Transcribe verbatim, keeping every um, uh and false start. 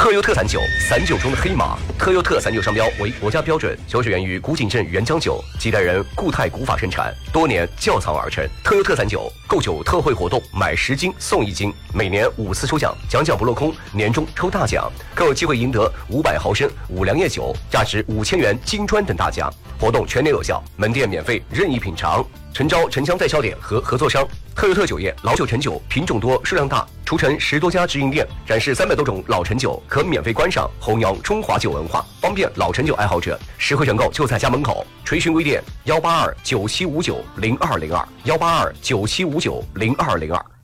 特优特散酒，散酒中的黑马。特优特散酒商标为国家标准，酒水源于古井镇原浆酒，几代人固态古法生产，多年窖藏而成。特优特散酒购酒特惠活动，买十斤送一斤，每年五次抽奖，奖奖不落空，年终抽大奖，更有机会赢得五百毫升五粮液酒，价值五千元金砖等大奖。活动全年有效，门店免费任意品尝。诚招城乡代销点和合作商。特优特酒业老酒陈酒品种多，数量大，除城十多家直营店，展示三百多种老陈酒，可免费观赏，弘扬中华酒文化，方便老陈酒爱好者。实惠选购就在家门口。垂询微店幺八二九七五九零二零二幺八二九七五九零二零二。